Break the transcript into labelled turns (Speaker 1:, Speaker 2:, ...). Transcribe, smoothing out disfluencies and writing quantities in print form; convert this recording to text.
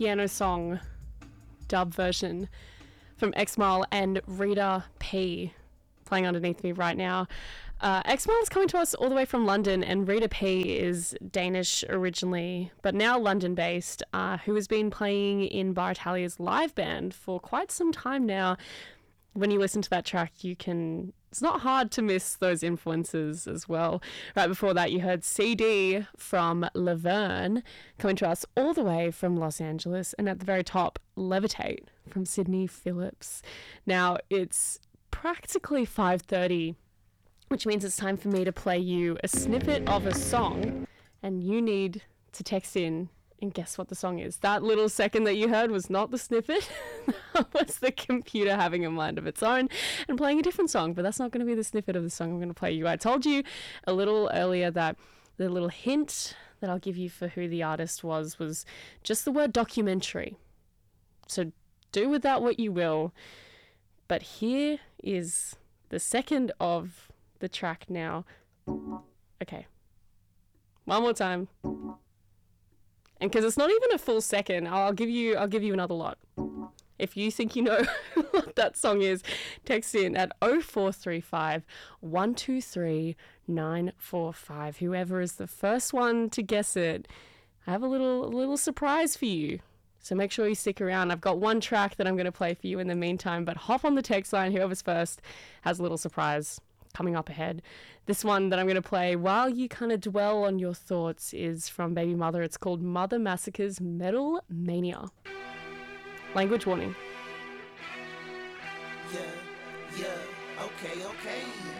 Speaker 1: piano song dub version from Xmal and Rita P playing underneath me right now. Xmal is coming to us all the way from London, and Rita P is Danish originally, but now London-based, who has been playing in Bar Italia's live band for quite some time now. When you listen to that track, it's not hard to miss those influences as well. Right before that, you heard CD from Laverne, coming to us all the way from Los Angeles. And at the very top, Levitate from Sydney Phillips. Now, it's practically 5:30, which means it's time for me to play you a snippet of a song, and you need to text in and guess what the song is. That little second that you heard was not the snippet. That was the computer having a mind of its own and playing a different song, but that's not going to be the snippet of the song I'm going to play you. I told you a little earlier that the little hint that I'll give you for who the artist was just the word documentary. So do with that what you will. But here is the second of the track now. Okay. One more time. And because it's not even a full second, I'll give you another lot. If you think you know what that song is, text in at 0435 123 945. Whoever is the first one to guess it, I have a little surprise for you. So make sure you stick around. I've got one track that I'm going to play for you in the meantime, but hop on the text line. Whoever's first has a little surprise coming up ahead. This one that I'm going to play while you kind of dwell on your thoughts is from Baby Mother. It's called Mother Massacre's Metal Mania. Language warning.
Speaker 2: Yeah, okay.